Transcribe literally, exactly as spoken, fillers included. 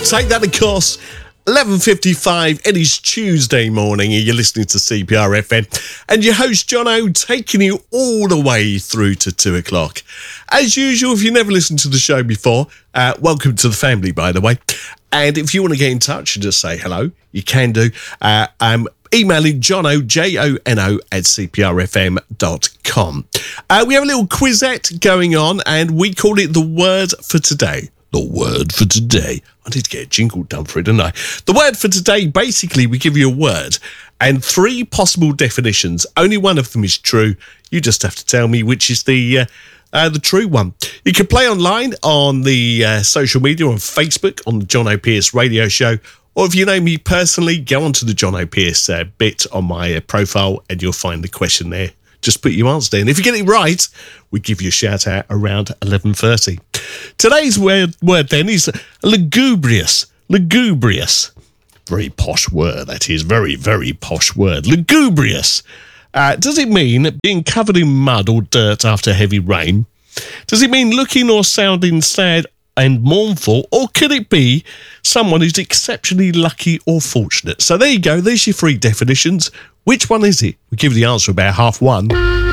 Take that, of course. eleven fifty-five, it is Tuesday morning and you're listening to C P R F M and your host Jono taking you all the way through to two o'clock. As usual, if you never listened to the show before, uh, welcome to the family, by the way. And if you want to get in touch and just say hello, you can do. Uh, I'm emailing Jono, J O N O, at c p r f m dot com. Uh, we have a little quizette going on and we call it the word for today. The word for today. I need to get a jingle done for it, don't I? The word for today, basically, we give you a word and three possible definitions. Only one of them is true. You just have to tell me which is the uh, uh, the true one. You can play online on the uh, social media, on Facebook, on the John O'Pearce radio show. Or if you know me personally, go onto the John O'Pearce uh, bit on my uh, profile and you'll find the question there. Just put your answer in. If you get it right, we give you a shout out around eleven thirty. Today's word, word then is lugubrious. Lugubrious. Very posh word, that is. Very, very posh word. Lugubrious. Uh, does it mean being covered in mud or dirt after heavy rain? Does it mean looking or sounding sad and mournful? Or could it be someone who's exceptionally lucky or fortunate? So there you go. There's your three definitions. Which one is it? We'll give you the answer about half one.